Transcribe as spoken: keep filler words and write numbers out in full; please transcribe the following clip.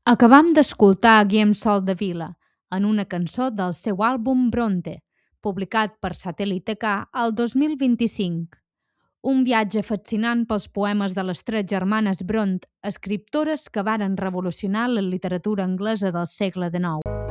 Acabam d'escoltar a Guillem Soldevila en una cançó del seu àlbum Bronte, publicat per Satèl·lit K el dos mil vint-i-cinc. Un viatge fascinant pels poemes de les tres germanes Bront, escriptores que varen revolucionar la literatura anglesa del segle dinou.